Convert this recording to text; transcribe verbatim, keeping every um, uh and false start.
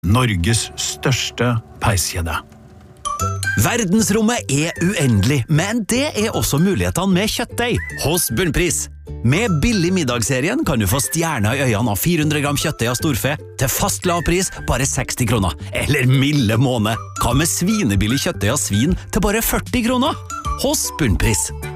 Norges største peiskjede. Verdensrommet er uendelig, men det er også mulighetene med kjøttdeig hos Bunnpris. Med billig middagsserien kan du få stjerner i øynene av fire hundre gram kjøttdeig av storfe til fast lav pris bare seksti kroner. Eller milde måned. Hva med svinebillig kjøttdeig av svin til bare førti kroner? Hos Bunnpris.